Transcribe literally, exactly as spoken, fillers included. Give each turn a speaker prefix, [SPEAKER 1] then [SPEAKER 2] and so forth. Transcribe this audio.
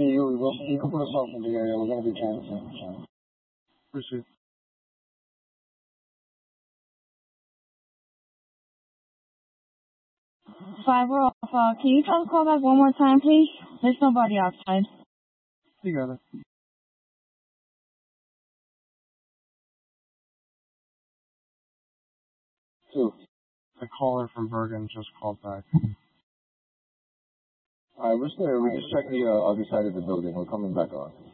[SPEAKER 1] see you. We'll, you can put us off in the area. We're going to be canvassing. So.
[SPEAKER 2] Appreciate it.
[SPEAKER 3] Five, we're off. Uh, can you try to call back one more time, please? There's nobody outside.
[SPEAKER 2] You got it.
[SPEAKER 1] Two.
[SPEAKER 2] The caller from Bergen just called back.
[SPEAKER 1] Alright, we're there. We just checked the uh, other side of the building. We're coming back on.